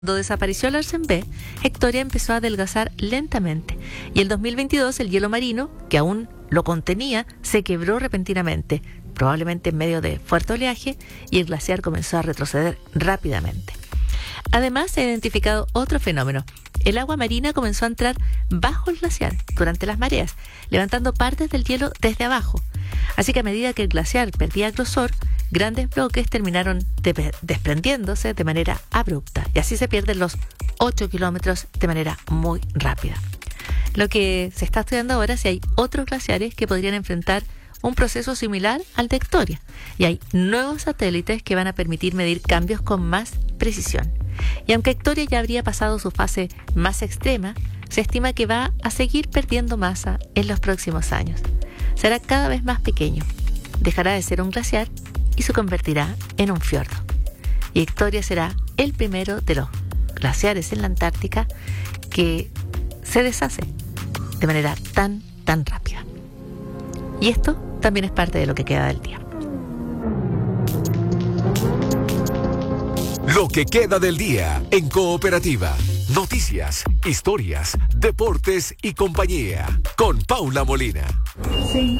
Cuando desapareció Larsen B, Victoria empezó a adelgazar lentamente y en 2022 el hielo marino, que aún lo contenía, se quebró repentinamente, probablemente en medio de fuerte oleaje, y el glaciar comenzó a retroceder rápidamente. Además, se ha identificado otro fenómeno. El agua marina comenzó a entrar bajo el glaciar durante las mareas, levantando partes del hielo desde abajo. Así que a medida que el glaciar perdía grosor, grandes bloques terminaron desprendiéndose de manera abrupta y así se pierden los 8 kilómetros de manera muy rápida. Lo que se está estudiando ahora es si hay otros glaciares que podrían enfrentar un proceso similar al de Victoria, y hay nuevos satélites que van a permitir medir cambios con más precisión. Y aunque Victoria ya habría pasado su fase más extrema, se estima que va a seguir perdiendo masa en los próximos años. Será cada vez más pequeño, dejará de ser un glaciar y se convertirá en un fiordo. Y Victoria será el primero de los glaciares en la Antártica que se deshace de manera tan rápida. Y esto también es parte de lo que queda del día. Lo que queda del día en Cooperativa. Noticias, historias, deportes y compañía. Con Paula Molina. Sí.